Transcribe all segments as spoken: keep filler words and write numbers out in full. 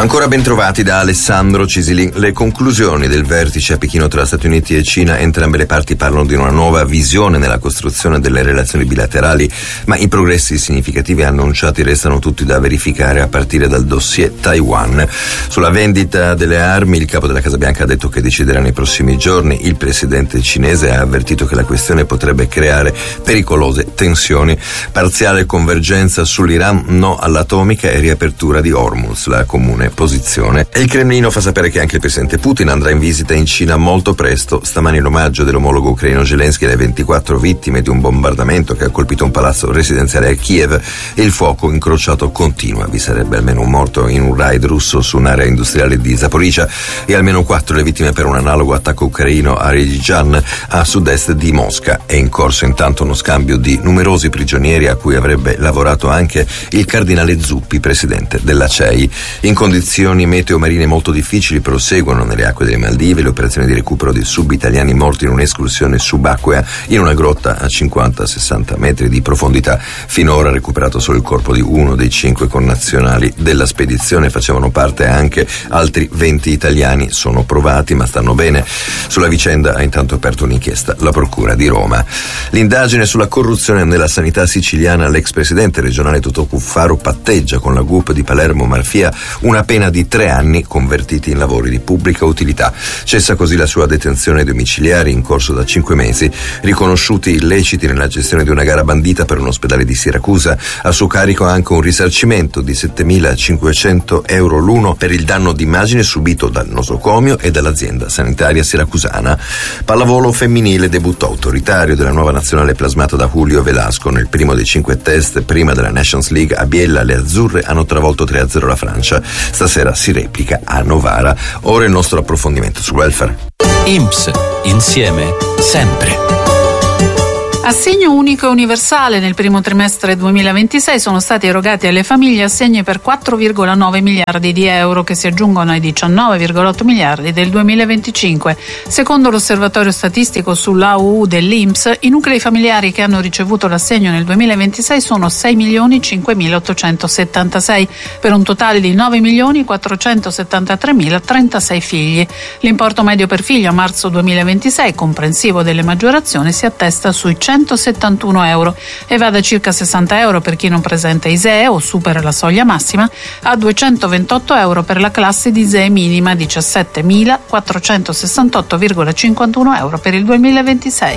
Ancora ben trovati da Alessandro Cisilin. Le conclusioni del vertice a Pechino tra Stati Uniti e Cina, entrambe le parti parlano di una nuova visione nella costruzione delle relazioni bilaterali, ma i progressi significativi annunciati restano tutti da verificare a partire dal dossier Taiwan. Sulla vendita delle armi il capo della Casa Bianca ha detto che deciderà nei prossimi giorni. Il presidente cinese ha avvertito che la questione potrebbe creare pericolose tensioni. Parziale convergenza sull'Iran, no all'atomica e riapertura di Hormuz, la comune posizione. E il Cremlino fa sapere che anche il presidente Putin andrà in visita in Cina molto presto. Stamani l'omaggio dell'omologo ucraino Zelensky alle ventiquattro vittime di un bombardamento che ha colpito un palazzo residenziale a Kiev e il fuoco incrociato continua. Vi sarebbe almeno un morto in un raid russo su un'area industriale di Zaporizhzhia e almeno quattro le vittime per un analogo attacco ucraino a Ryazan, a sud-est di Mosca. È in corso intanto uno scambio di numerosi prigionieri a cui avrebbe lavorato anche il cardinale Zuppi, presidente della C E I. In condizioni meteo marine molto difficili proseguono nelle acque delle Maldive le operazioni di recupero dei sub-italiani morti in un'escursione subacquea in una grotta a cinquanta sessanta metri di profondità. Finora recuperato solo il corpo di uno dei cinque connazionali della spedizione. Facevano parte anche altri venti italiani, sono provati ma stanno bene. Sulla vicenda ha intanto aperto un'inchiesta la Procura di Roma. L'indagine sulla corruzione nella sanità siciliana, l'ex presidente regionale Totò Cuffaro patteggia con la G U P di Palermo Marfia una pena di tre anni convertiti in lavori di pubblica utilità. Cessa così la sua detenzione domiciliare in corso da cinque mesi. Riconosciuti illeciti nella gestione di una gara bandita per un ospedale di Siracusa, a suo carico anche un risarcimento di settemilacinquecento euro l'uno per il danno d'immagine subito dal nosocomio e dall'azienda sanitaria siracusana. Pallavolo femminile, debutto autoritario della nuova nazionale plasmata da Julio Velasco nel primo dei cinque test prima della Nations League a Biella. Le azzurre hanno travolto tre a zero la Francia. Stasera si replica a Novara. Ora il nostro approfondimento sul welfare. I N P S, insieme, sempre. Assegno unico e universale. Nel primo trimestre duemilaventisei sono stati erogati alle famiglie assegni per quattro virgola nove miliardi di euro che si aggiungono ai diciannove virgola otto miliardi del duemilaventicinque. Secondo l'osservatorio statistico sull'A U U dell'I N P S, i nuclei familiari che hanno ricevuto l'assegno nel duemilaventisei sono sei milioni cinquemilaottocentosettantasei per un totale di nove milioni quattrocentosettantatremila trentasei figli. L'importo medio per figlio a marzo duemilaventisei, comprensivo delle maggiorazioni, si attesta sui centosettantuno euro e va da circa sessanta euro per chi non presenta I S E E o supera la soglia massima a duecentoventotto euro per la classe di I S E E minima, diciassettemilaquattrocentosessantotto virgola cinquantuno euro per il duemilaventisei.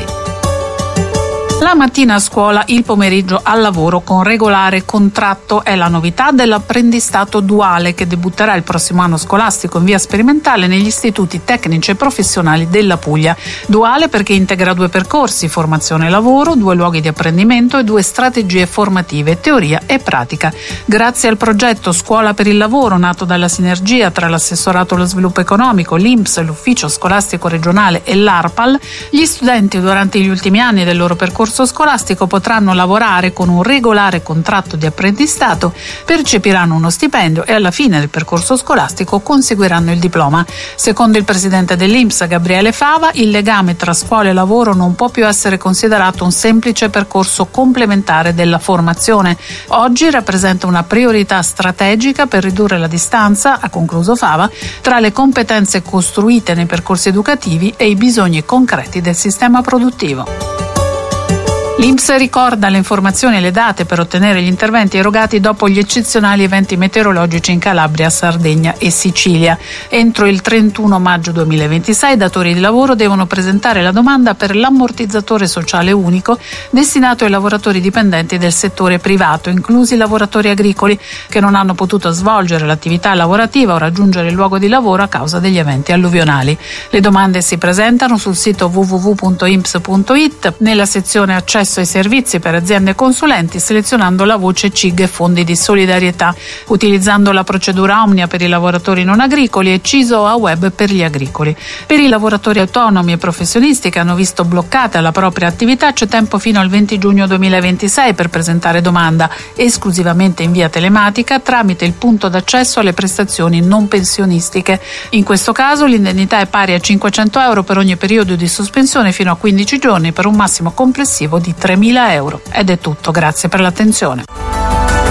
La mattina a scuola, il pomeriggio al lavoro con regolare contratto è la novità dell'apprendistato duale che debutterà il prossimo anno scolastico in via sperimentale negli istituti tecnici e professionali della Puglia. Duale perché integra due percorsi, formazione e lavoro, due luoghi di apprendimento e due strategie formative, teoria e pratica. Grazie al progetto Scuola per il lavoro, nato dalla sinergia tra l'assessorato allo sviluppo economico, l'I N P S, l'ufficio scolastico regionale e l'ARPAL, gli studenti durante gli ultimi anni del loro percorso scolastico potranno lavorare con un regolare contratto di apprendistato, percepiranno uno stipendio e alla fine del percorso scolastico conseguiranno il diploma. Secondo il presidente dell'I N P S, Gabriele Fava, il legame tra scuola e lavoro non può più essere considerato un semplice percorso complementare della formazione. Oggi rappresenta una priorità strategica per ridurre la distanza, ha concluso Fava, tra le competenze costruite nei percorsi educativi e i bisogni concreti del sistema produttivo. L'I N P S ricorda le informazioni e le date per ottenere gli interventi erogati dopo gli eccezionali eventi meteorologici in Calabria, Sardegna e Sicilia. Entro il trentuno maggio duemilaventisei i datori di lavoro devono presentare la domanda per l'ammortizzatore sociale unico destinato ai lavoratori dipendenti del settore privato, inclusi i lavoratori agricoli che non hanno potuto svolgere l'attività lavorativa o raggiungere il luogo di lavoro a causa degli eventi alluvionali. Le domande si presentano sul sito w w w punto i n p s punto i t nella sezione accesso ai servizi per aziende e consulenti, selezionando la voce C I G e fondi di solidarietà, utilizzando la procedura Omnia per i lavoratori non agricoli e C I S O A Web per gli agricoli. Per i lavoratori autonomi e professionisti che hanno visto bloccata la propria attività c'è tempo fino al venti giugno duemilaventisei per presentare domanda esclusivamente in via telematica tramite il punto d'accesso alle prestazioni non pensionistiche. In questo caso l'indennità è pari a cinquecento euro per ogni periodo di sospensione fino a quindici giorni per un massimo complessivo di tremila euro. Ed è tutto, grazie per l'attenzione.